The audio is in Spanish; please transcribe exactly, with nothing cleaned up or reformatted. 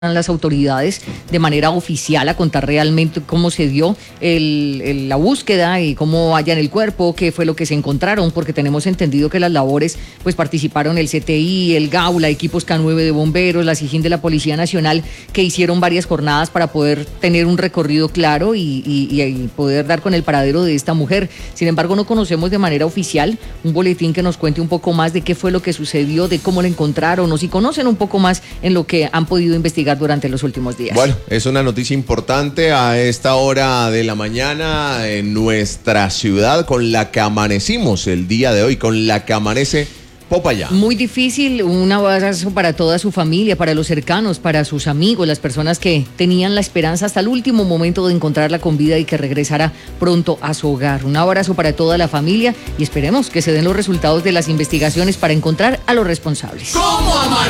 las autoridades de manera oficial a contar realmente cómo se dio el, el, la búsqueda y cómo hallan el cuerpo, qué fue lo que se encontraron, porque tenemos entendido que las labores pues participaron el C T I, el GAULA, equipos K nueve de bomberos, la SIJIN de la Policía Nacional, que hicieron varias jornadas para poder tener un recorrido claro y, y, y poder dar con el paradero de esta mujer. Sin embargo, no conocemos de manera oficial un boletín que nos cuente un poco más de qué fue lo que sucedió, de cómo la encontraron, o si conocen un poco más en lo que han podido investigar durante los últimos días. Bueno, es una noticia importante a esta hora de la mañana en nuestra ciudad, con la que amanecimos el día de hoy, con la que amanece Popayán. Muy difícil, un abrazo para toda su familia, para los cercanos, para sus amigos, las personas que tenían la esperanza hasta el último momento de encontrarla con vida y que regresara pronto a su hogar. Un abrazo para toda la familia y esperemos que se den los resultados de las investigaciones para encontrar a los responsables. ¿Cómo amanece?